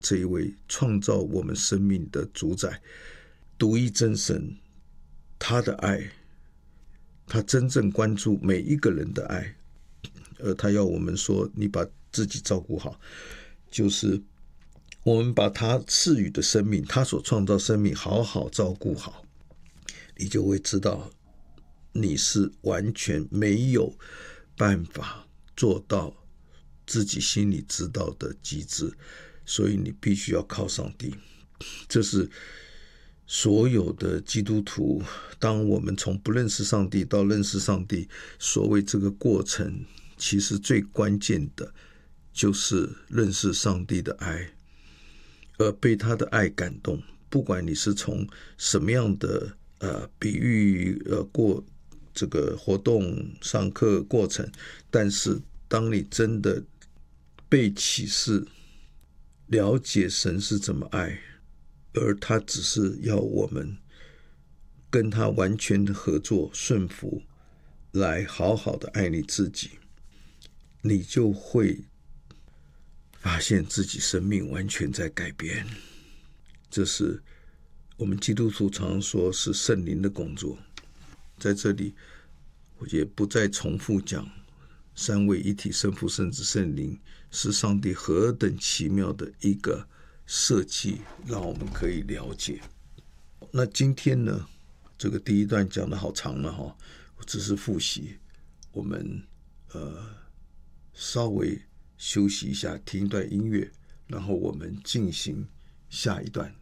这一位创造我们生命的主宰，独一真神，他的爱，他真正关注每一个人的爱，而他要我们说，你把自己照顾好，就是我们把他赐予的生命，他所创造生命好好照顾好，你就会知道你是完全没有办法做到自己心里知道的极致，所以你必须要靠上帝。这是所有的基督徒，当我们从不认识上帝到认识上帝，所谓这个过程，其实最关键的就是认识上帝的爱，而被他的爱感动。不管你是从什么样的比喻过这个活动上课过程，但是当你真的被启示，了解神是怎么爱，而他只是要我们跟他完全的合作顺服，来好好的爱你自己，你就会发现自己生命完全在改变。这是我们基督徒常说是圣灵的工作。在这里我也不再重复讲三位一体，圣父圣子圣灵是上帝何等奇妙的一个设计，让我们可以了解。那今天呢，这个第一段讲得好长了哈，我只是复习，我们稍微休息一下，听一段音乐，然后我们进行下一段。